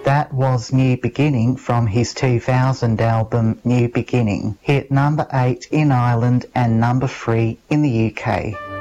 That was New Beginning from his 2000 album New Beginning. Hit number 8 in Ireland and number 3 in the UK.